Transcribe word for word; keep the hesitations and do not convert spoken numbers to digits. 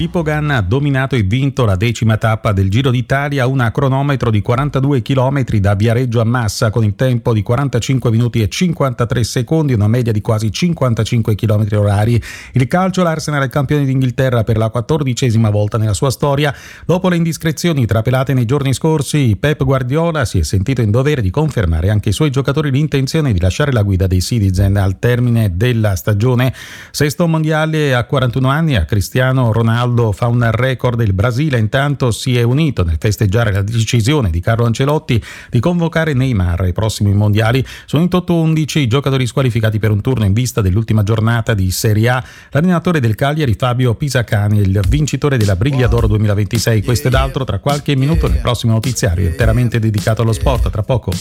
Filippo Ganna ha dominato e vinto la decima tappa del Giro d'Italia, una cronometro di quarantadue chilometri da Viareggio a Massa con il tempo di quarantacinque minuti e cinquantatré secondi, una media di quasi cinquantacinque chilometri orari. Il calcio, l'Arsenal è campione d'Inghilterra per la quattordicesima volta nella sua storia. Dopo le indiscrezioni trapelate nei giorni scorsi, Pep Guardiola si è sentito in dovere di confermare anche ai suoi giocatori l'intenzione di lasciare la guida dei Citizen al termine della stagione. Sesto mondiale a quarantuno anni, a Cristiano Ronaldo fa un record. Il Brasile intanto si è unito nel festeggiare la decisione di Carlo Ancelotti di convocare Neymar ai prossimi mondiali. Sono in totale undici i giocatori squalificati per un turno in vista dell'ultima giornata di Serie A. L'allenatore del Cagliari Fabio Pisacani, il vincitore della Briglia d'Oro duemilaventisei. Questo ed altro tra qualche minuto nel prossimo notiziario interamente dedicato allo sport. Tra poco.